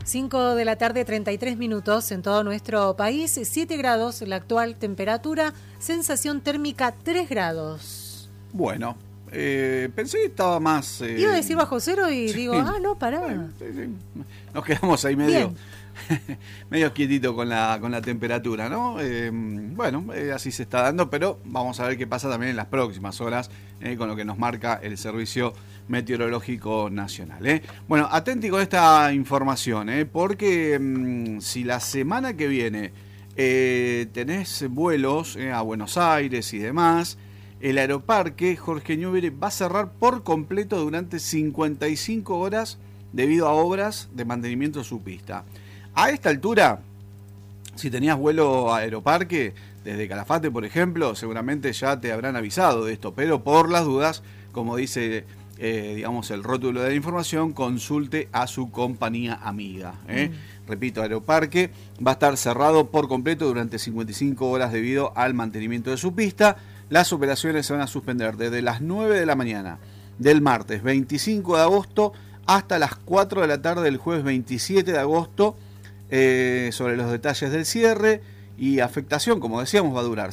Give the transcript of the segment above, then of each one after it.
5 de la tarde, 33 minutos en todo nuestro país, 7 grados la actual temperatura, sensación térmica 3 grados. Bueno, pensé que estaba más... Iba a decir bajo cero y sí, digo, no, pará. Sí. Nos quedamos ahí medio quietito con la temperatura, ¿no? Así se está dando, pero vamos a ver qué pasa también en las próximas horas con lo que nos marca el Servicio Meteorológico Nacional. Bueno, atenti con esta información, porque si la semana que viene tenés vuelos a Buenos Aires y demás, el aeroparque Jorge Newbery va a cerrar por completo durante 55 horas debido a obras de mantenimiento de su pista. A esta altura, si tenías vuelo a aeroparque desde Calafate, por ejemplo, seguramente ya te habrán avisado de esto, pero por las dudas, como dice el rótulo de la información, consulte a su compañía amiga. Repito, Aeroparque va a estar cerrado por completo durante 55 horas debido al mantenimiento de su pista. Las operaciones se van a suspender desde las 9 de la mañana del martes 25 de agosto hasta las 4 de la tarde del jueves 27 de agosto. Sobre los detalles del cierre y afectación, como decíamos, va a durar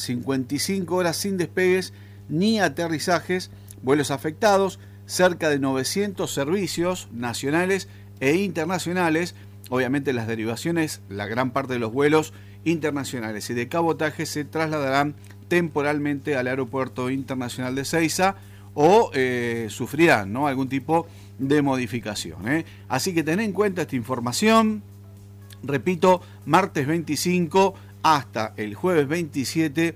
55 horas sin despegues ni aterrizajes, vuelos afectados, cerca de 900 servicios nacionales e internacionales. Obviamente las derivaciones, la gran parte de los vuelos internacionales y de cabotaje se trasladarán temporalmente al Aeropuerto Internacional de Ezeiza o sufrirán, ¿no?, algún tipo de modificación. Así que ten en cuenta esta información. Repito, martes 25 hasta el jueves 27,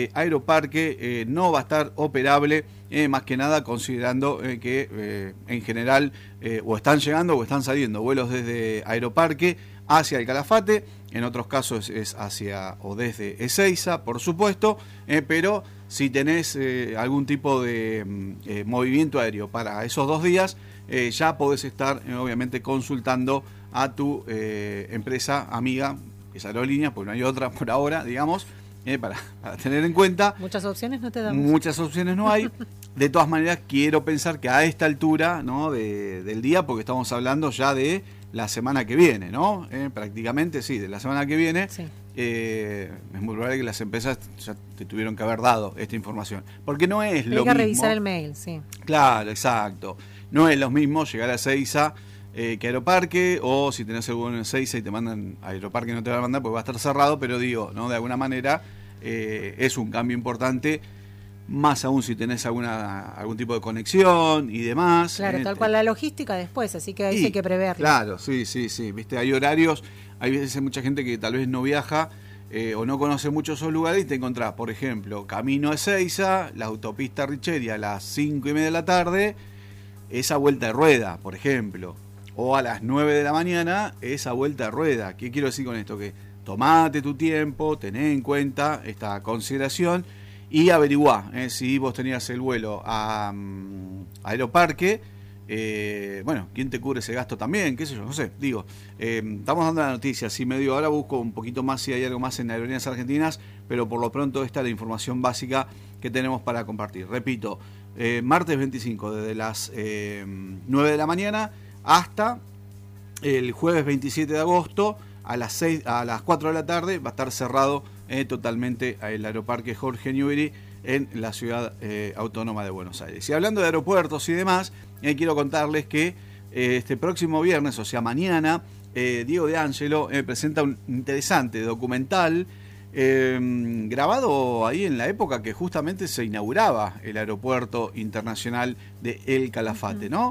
Aeroparque no va a estar operable, más que nada considerando que en general o están llegando o están saliendo vuelos desde Aeroparque hacia el Calafate, en otros casos es hacia o desde Ezeiza, por supuesto, pero si tenés algún tipo de movimiento aéreo para esos 2 días, ya podés estar obviamente consultando a tu empresa amiga, que es Aerolíneas, porque no hay otra por ahora, digamos, para tener en cuenta. Muchas opciones no te damos. Muchas opciones no hay. De todas maneras, quiero pensar que a esta altura, ¿no?, del día, porque estamos hablando ya de la semana que viene, ¿no? Prácticamente, sí, de la semana que viene. Sí. Es muy probable que las empresas ya te tuvieron que haber dado esta información. Porque no es lo mismo. Hay que revisar el mail, sí. Claro, exacto. No es lo mismo llegar a Ezeiza que Aeroparque, o si tenés el vuelo en Ezeiza y te mandan a Aeroparque, no te van a mandar porque va a estar cerrado, pero digo, ¿no?, de alguna manera es un cambio importante, más aún si tenés algún tipo de conexión y demás. Claro, tal cual la logística después, así que ahí hay que preverlo. Claro, sí, viste, hay horarios, hay veces mucha gente que tal vez no viaja o no conoce mucho esos lugares y te encontrás, por ejemplo, camino a Ezeiza, la autopista Richeri a las 5:30 de la tarde, esa vuelta de rueda, por ejemplo, o a las 9 de la mañana, esa vuelta de rueda. ¿Qué quiero decir con esto? Que tomate tu tiempo, tené en cuenta esta consideración y averiguá si vos tenías el vuelo a Aeroparque, ¿quién te cubre ese gasto también? ¿Qué sé yo? No sé, digo, estamos dando la noticia, si medio ahora busco un poquito más si hay algo más en Aerolíneas Argentinas, pero por lo pronto esta es la información básica que tenemos para compartir. Repito, martes 25 desde las 9 de la mañana hasta el jueves 27 de agosto a las 4 de la tarde va a estar cerrado totalmente el Aeroparque Jorge Newbery en la ciudad autónoma de Buenos Aires. Y hablando de aeropuertos y demás, quiero contarles que este próximo viernes, o sea mañana, Diego De Angelo presenta un interesante documental grabado ahí en la época que justamente se inauguraba el Aeropuerto Internacional de El Calafate, ¿no?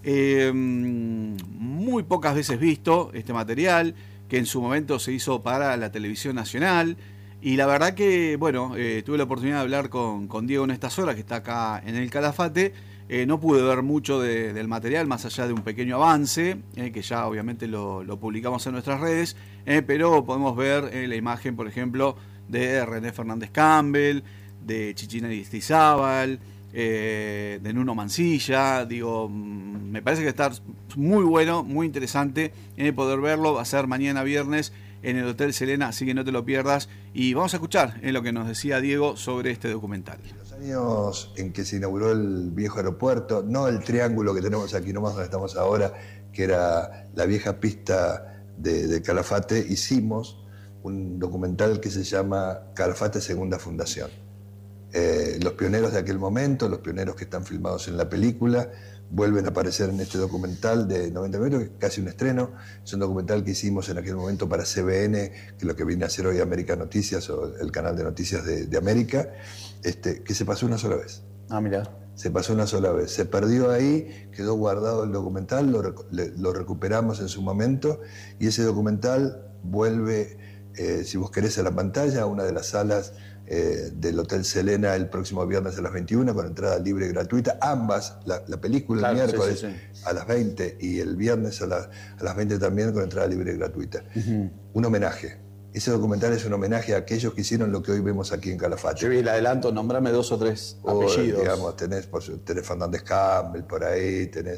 Muy pocas veces visto este material, que en su momento se hizo para la televisión nacional, y la verdad que, tuve la oportunidad de hablar con Diego en estas horas, que está acá en El Calafate. No pude ver mucho del material, más allá de un pequeño avance, que ya obviamente lo publicamos en nuestras redes, pero podemos ver la imagen, por ejemplo, de René Fernández Campbell, de Chichina Aristizábal, de Nuno Mancilla. Digo, me parece que está muy bueno, muy interesante poder verlo. Va a ser mañana viernes en el Hotel Selena, así que no te lo pierdas. Y vamos a escuchar lo que nos decía Diego sobre este documental. Los años en que se inauguró el viejo aeropuerto, no el triángulo que tenemos aquí nomás donde estamos ahora, que era la vieja pista de Calafate, hicimos un documental que se llama Calafate Segunda Fundación. Los pioneros de aquel momento, los pioneros que están filmados en la película, vuelven a aparecer en este documental de 90 minutos, que es casi un estreno. Es un documental que hicimos en aquel momento para CBN, que es lo que viene a hacer hoy América Noticias, o el canal de noticias de América, que se pasó una sola vez. Ah, mira. Se pasó una sola vez. Se perdió ahí, quedó guardado el documental, lo recuperamos en su momento, y ese documental vuelve, si vos querés, a la pantalla, a una de las salas del Hotel Selena el próximo viernes a las 21 con entrada libre y gratuita. Ambas, la película, claro, el miércoles sí. A las 20 y el viernes a las 20 también con entrada libre y gratuita. Un homenaje. Ese documental es un homenaje a aquellos que hicieron lo que hoy vemos aquí en Calafate. Yo vi el adelanto, nombrame 2 o 3 apellidos. Digamos, tenés Fernández Campbell por ahí, tenés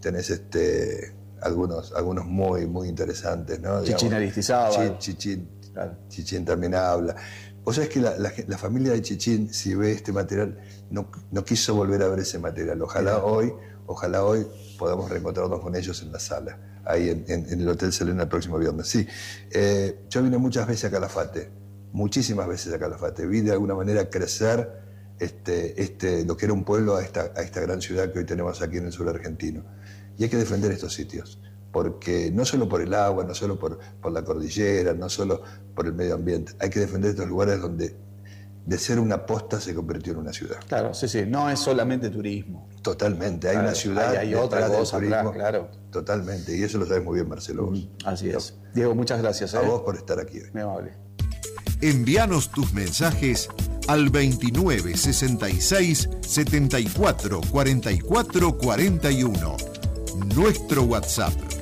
algunos muy, muy interesantes, ¿no? Chichín Aristizábal. Chichín también habla. Vos sabés que la familia de Chichín, si ve este material, no quiso volver a ver ese material. Ojalá hoy podamos reencontrarnos con ellos en la sala, ahí en el Hotel Selena el próximo viernes. Sí, yo vine muchas veces a Calafate, muchísimas veces a Calafate. Vi de alguna manera crecer lo que era un pueblo a esta gran ciudad que hoy tenemos aquí en el sur argentino. Y hay que defender estos sitios, porque no solo por el agua, no solo por la cordillera, no solo por el medio ambiente, hay que defender estos lugares donde de ser una posta se convirtió en una ciudad. Claro, sí, no es solamente turismo. Totalmente, hay una ciudad, hay otra cosa turismo, atrás, claro. Totalmente, y eso lo sabes muy bien, Marcelo. Así es. Diego, muchas gracias. A vos por estar aquí hoy. Muy amable. Envíanos tus mensajes al 29 66 74 44 41. Nuestro WhatsApp.